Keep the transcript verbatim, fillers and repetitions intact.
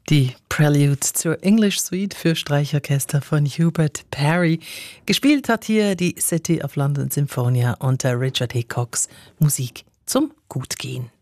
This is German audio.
Die Prelude zur English Suite für Streichorchester von Hubert Parry. Gespielt hat hier die City of London Sinfonia unter Richard Hickoks Musik zum Gutgehen.